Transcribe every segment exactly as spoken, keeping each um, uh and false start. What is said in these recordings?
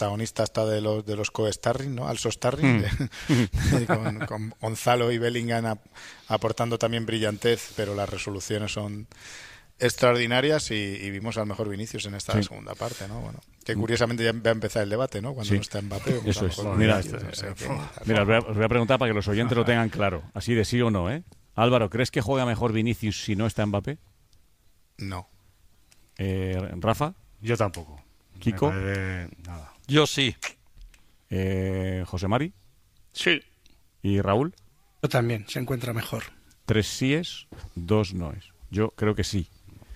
protagonista está de los de los co-starring, ¿no? Also starring, mm. con, con Gonzalo y Bellingham a, aportando también brillantez, pero las resoluciones son extraordinarias y, y vimos al mejor Vinicius en esta sí. segunda parte, ¿no? Bueno, que curiosamente ya va a empezar el debate, ¿no? Cuando sí. no está Mbappé. Pues eso es. Mira, este, no sé qué, mira os, voy a, os voy a preguntar para que los oyentes lo tengan claro, así de sí o no, ¿eh? Álvaro, ¿crees que juega mejor Vinicius si no está Mbappé? No. Eh, ¿Rafa? Yo tampoco. ¿Kiko? Parece... Nada. Yo sí. Eh, ¿José Mari? Sí. ¿Y Raúl? Yo también, se encuentra mejor. Tres síes, dos noes. Yo creo que sí.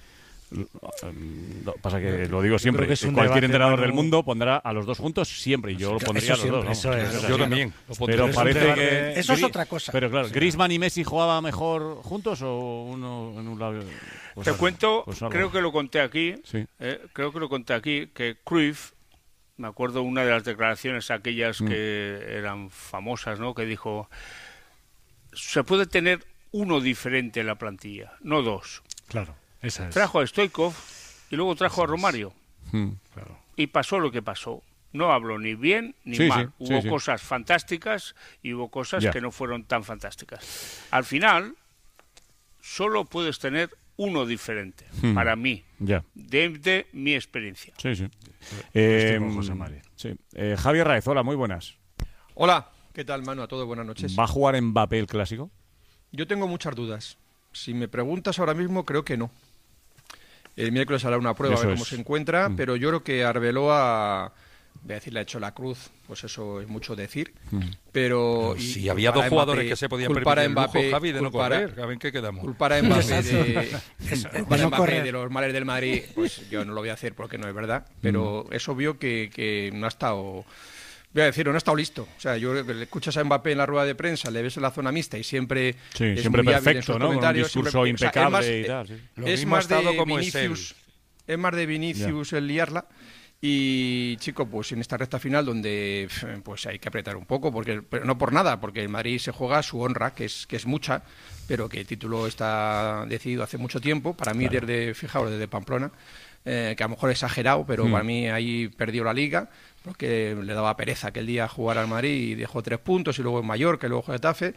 No, pasa que lo digo siempre, que cualquier entrenador del mundo pondrá a los dos juntos siempre, y yo lo pondría a los dos. Eso es, eso yo también. Pero parece que eso es otra cosa. Pero claro, ¿Griezmann y Messi jugaban mejor juntos o uno en un lado? Pues Te algo, cuento, pues creo que lo conté aquí, sí. eh, creo que lo conté aquí, que Cruyff, me acuerdo una de las declaraciones aquellas mm. que eran famosas, ¿no? Que dijo, se puede tener uno diferente en la plantilla, no dos. Claro. Esa es. Trajo a Stoichkov y luego trajo a Romario. Mm, claro. Y pasó lo que pasó. No habló ni bien ni sí, mal. Sí, hubo sí, cosas sí. fantásticas y hubo cosas ya. que no fueron tan fantásticas. Al final, solo puedes tener uno diferente, hmm. para mí, ya. desde mi experiencia. Sí, sí. Eh, José María. Sí. Eh, Javier Raez, hola, muy buenas. Hola, ¿qué tal, Manu? A todos, buenas noches. ¿Va a jugar Mbappé el Clásico? Yo tengo muchas dudas. Si me preguntas ahora mismo, creo que no. El miércoles hará una prueba, eso a ver cómo es. se encuentra, mm. pero yo creo que Arbeloa, voy a decir, le ha hecho la cruz, pues eso es mucho decir, mm. pero... Y, si había dos jugadores Mbappé, que se podían permitir el lujo, Javi, de no correr, a ver qué quedamos. Culpar a Mbappé, de, culpar a Mbappé de los males del Madrid, pues yo no lo voy a hacer porque no es verdad, pero mm. es obvio que, que no ha estado... Voy a decir, no ha estado listo. O sea, yo creo que le escuchas a Mbappé en la rueda de prensa, le ves en la zona mixta y siempre sí, es siempre muy perfecto, ¿no? Con un discurso siempre, impecable o sea, y tal. Sí. Es más de Vinicius, es, es más de Vinicius yeah. el liarla. Y, chico, pues en esta recta final donde pues hay que apretar un poco, porque pero no por nada, porque el Madrid se juega su honra, que es que es mucha, pero que el título está decidido hace mucho tiempo. Para mí, claro. desde, fijaos, desde Pamplona, eh, que a lo mejor exagerado, pero mm. para mí ahí perdió la Liga, porque le daba pereza aquel día jugar al Madrid y dejó tres puntos, y luego en Mallorca, y luego Getafe,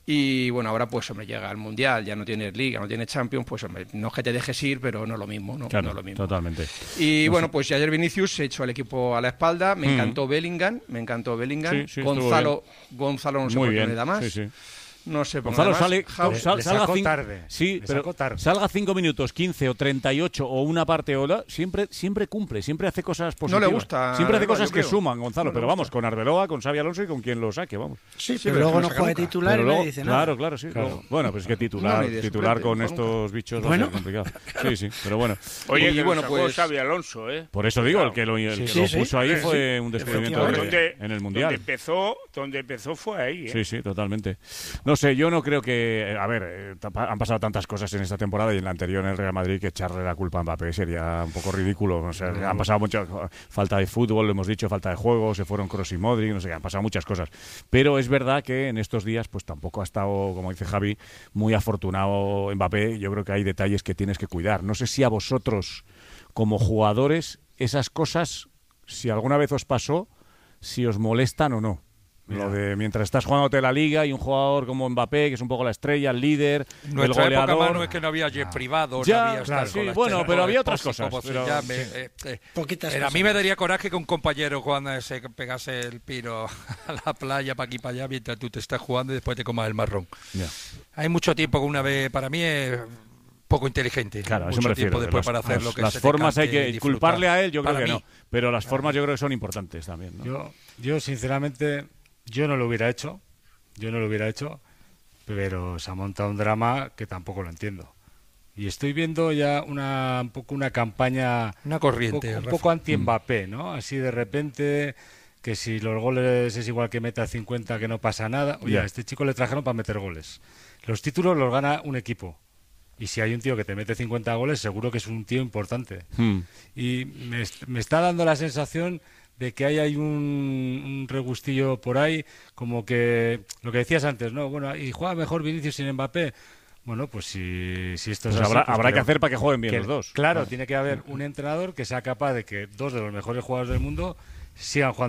y bueno, ahora pues hombre, llega al Mundial, ya no tienes Liga, no tienes Champions, pues hombre, no es que te dejes ir, pero no es lo mismo, no, claro, no es lo mismo. Totalmente. Y no bueno, sé. pues ayer Vinicius se echó al equipo a la espalda, me mm. encantó Bellingham, me encantó Bellingham, sí, sí, Gonzalo, Gonzalo no sé por qué le da más. Sí, sí. No sé, Gonzalo sale, Javi, sal, le salga sacó cinco, tarde. Sí, le pero sacó tarde. salga cinco minutos, quince o treinta y ocho o una parte ola, siempre siempre cumple, siempre hace cosas positivas. No le gusta. Siempre hace cosas que creo. suman, Gonzalo, no pero vamos, con Arbeloa, con Xabi Alonso y con quien lo saque, vamos. Sí, sí pero, pero luego no juega de titular pero y luego, no dice nada. Claro, claro, sí. Claro. Luego, bueno, pues es que titular, no, titular suplente, con nunca. estos bichos bueno. va a ser complicado. Sí, sí, pero bueno. Oye, y que bueno, lo sacó pues Xabi Alonso, ¿eh? Por eso digo, el que lo, el sí, que sí, lo sí, puso sí, ahí sí, fue sí. un descubrimiento de, donde, en el Mundial. Donde empezó, donde empezó fue ahí, ¿eh? Sí, sí, totalmente. No sé, yo no creo que... A ver, eh, han pasado tantas cosas en esta temporada y en la anterior en el Real Madrid que echarle la culpa a Mbappé sería un poco ridículo. O sea, han pasado muchas... Falta de fútbol, lo hemos dicho, falta de juego, se fueron Kroos y Modric, no sé, han pasado muchas cosas. Pero es verdad que en estos días pues tampoco ha estado, como dice Javi, muy afortunado Mbappé. Yo creo que hay detalles que tienes que cuidar. No sé si a vosotros, como jugadores, esas cosas, si alguna vez os pasó, si os molestan o no. Mira. Lo de mientras estás jugándote la Liga y un jugador como Mbappé, que es un poco la estrella, el líder, Nuestra el goleador... época, Manu, es que no había jet privado, ya, no había claro, estar sí, bueno, pero había otras cosas. Pero... Ya me, eh, eh, Poquitas eh, a cosas. mí me daría coraje que un compañero cuando se pegase el piro a la playa para aquí y para allá mientras tú te estás jugando y después te comas el marrón. Ya. Hay mucho tiempo que una vez, para mí es poco inteligente. Claro, a eso mucho me refiero. tiempo después Las, para hacer lo que las se te formas cante hay que y disfrutar. culparle a él, yo creo para que mí. no. Pero las formas yo creo que son importantes también, ¿no? Yo, yo sinceramente, yo no lo hubiera hecho. Yo no lo hubiera hecho, pero se ha montado un drama que tampoco lo entiendo. Y estoy viendo ya una un poco una campaña una corriente, un poco, un poco anti-Mbappé, ¿no? Así de repente, que si los goles es igual que meta cincuenta, que no pasa nada. Oye, yeah. a este chico le trajeron para meter goles. Los títulos los gana un equipo. Y si hay un tío que te mete cincuenta goles, seguro que es un tío importante. Hmm. Y me, me está dando la sensación de que hay, hay un, un regustillo por ahí, como que lo que decías antes, ¿no? Bueno, y juega mejor Vinicius sin Mbappé. Bueno, pues si, si esto es pues así, habrá, pues habrá que creo hacer para que jueguen bien que, los dos. Claro, ah. tiene que haber un entrenador que sea capaz de que dos de los mejores jugadores del mundo sigan jugando